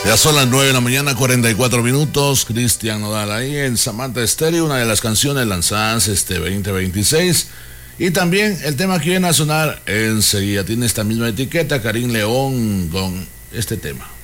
Ya son las 9 de la mañana, 44 minutos. Cristian Nodal ahí en Samantha Stereo, una de las canciones lanzadas este 2026. Y también el tema que viene a sonar enseguida tiene esta misma etiqueta, Karim León con este tema.